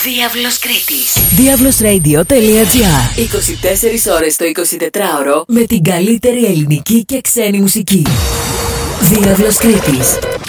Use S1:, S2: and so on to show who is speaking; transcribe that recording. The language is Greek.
S1: Διάβλος Κρήτης.
S2: Diavlosradio.gr 24 ώρες το 24ωρο με την καλύτερη ελληνική και ξένη μουσική. Διάβλος Κρήτης.